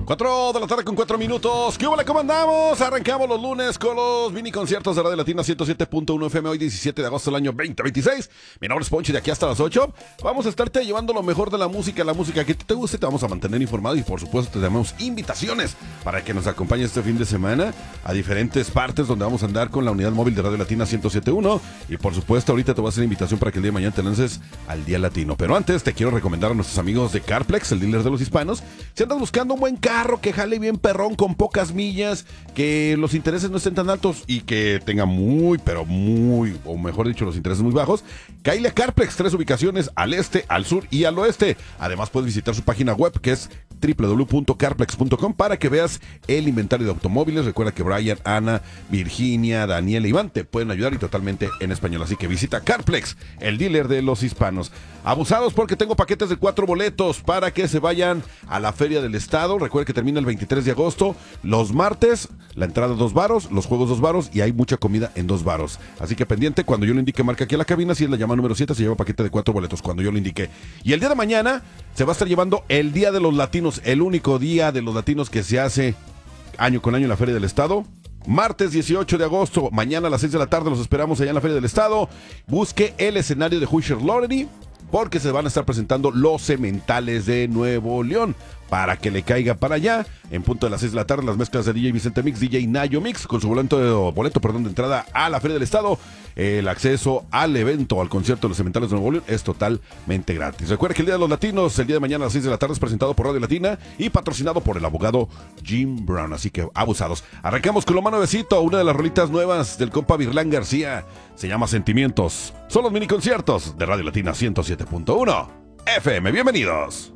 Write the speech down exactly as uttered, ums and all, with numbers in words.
cuatro de la tarde con cuatro minutos. ¿Qué hubo? ¿Le comandamos? Arrancamos los lunes con los mini conciertos de Radio Latina ciento siete punto uno F M. Hoy diecisiete de agosto del año veinte veintiséis. Mi nombre es Ponchi, de aquí hasta las ocho. Vamos a estarte llevando lo mejor de la música, la música que te guste. Te vamos a mantener informado y por supuesto te damos invitaciones para que nos acompañes este fin de semana a diferentes partes donde vamos a andar con la unidad móvil de Radio Latina ciento siete punto uno. Y por supuesto ahorita te voy a hacer invitación para que el día de mañana te lances al Día Latino. Pero antes te quiero recomendar a nuestros amigos de Carplex, el dealer de los hispanos. Si andas buscando un buen carro que jale bien perrón, con pocas millas, que los intereses no estén tan altos y que tenga muy, pero muy, o mejor dicho, los intereses muy bajos, cáile a Carplex, tres ubicaciones al este, al sur y al oeste. Además puedes visitar su página web que es doble u doble u doble u punto carplex punto com para que veas el inventario de automóviles. Recuerda que Brian, Ana, Virginia, Daniel e Iván te pueden ayudar y totalmente en español. Así que visita Carplex, el dealer de los hispanos. Abusados porque tengo paquetes de cuatro boletos para que se vayan a la Feria del Estado. Recuerda que termina el veintitrés de agosto. Los martes, la entrada dos varos, los juegos dos varos y hay mucha comida en dos varos. Así que pendiente, cuando yo le indique marca aquí a la cabina, si es la llamada número siete, se lleva paquete de cuatro boletos cuando yo le indique. Y el día de mañana se va a estar llevando el Día de los Latinos, el único día de los latinos que se hace año con año en la Feria del Estado. Martes dieciocho de agosto, mañana a las seis de la tarde los esperamos allá en la Feria del Estado. Busque el escenario de Hoosier Lottery porque se van a estar presentando los Sementales de Nuevo León. Para que le caiga para allá, en punto de las seis de la tarde, las mezclas de D J Vicente Mix, D J Nayo Mix, con su boleto, boleto perdón, de entrada a la Feria del Estado. El acceso al evento, al concierto de los Sementales de Nuevo León es totalmente gratis. Recuerda que el Día de los Latinos, el día de mañana a las seis de la tarde, es presentado por Radio Latina y patrocinado por el abogado Jim Brown. Así que abusados. Arrancamos con lo más nuevecito, una de las rolitas nuevas del compa Virlán García. Se llama Sentimientos. Son los mini conciertos de Radio Latina ciento siete punto uno F M. Bienvenidos.